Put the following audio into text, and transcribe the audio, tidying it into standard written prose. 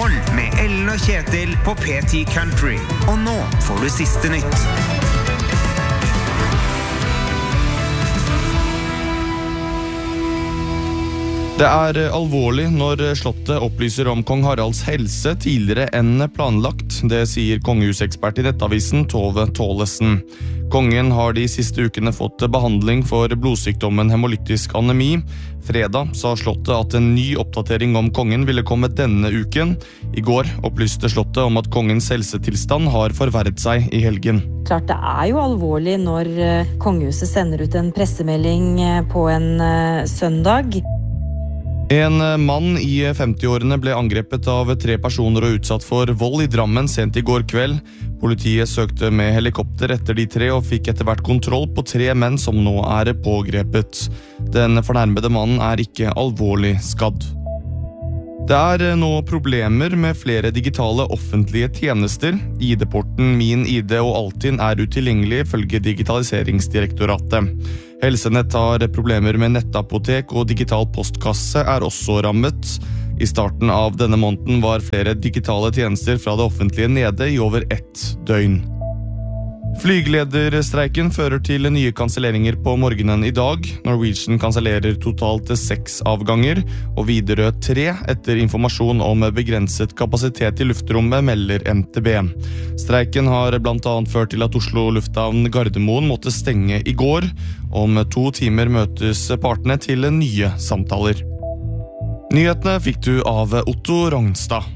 Morgen med Ellen og Kjetil på P10 Country. Og nå får du siste nytt. Det alvorlig når slottet opplyser om kong Haralds helse tidligere enn planlagt. Det sier kongehusekspert i Nettavisen Tove Tålesen. Kongen har de siste ukene fått behandling for blodsykdommen hemolytisk anemi. Fredag sa slottet at en ny oppdatering om kongen ville komme denne uken. I går opplyste slottet om at kongens helsetilstand har forverret seg i helgen. Klart det jo alvorlig når kongehuset sender ut en pressemelding på en søndag. En mann i 50-årene ble angrepet av 3 personer og utsatt for vold i Drammen sent i går kveld. Politiet søkte med helikopter etter de 3 og fikk etter hvert kontroll på 3 menn som nå pågrepet. Den fornærmede mannen ikke alvorlig skadd. Det nå problemer med flere digitale offentlige tjenester. ID-porten Min ID og Altinn utilgjengelig følge Digitaliseringsdirektoratet. Helsenett har problemer med nettapotek og digital postkasse også rammet. I starten av denne måneden var flere digitale tjenester fra det offentlige nede i over 1 døgn. Flygelederstreiken fører til nye kanselleringer på morgenen i dag. Norwegian kansellerer totalt 6 avganger, og Widerøe 3 etter informasjon om begrenset kapasitet i luftrommet, melder NTB. Streiken har blant annet ført til at Oslo Lufthavn Gardermoen måtte stenge i går. Om 2 timer møtes partene til nye samtaler. Nyhetene fikk du av Otto Rognstad.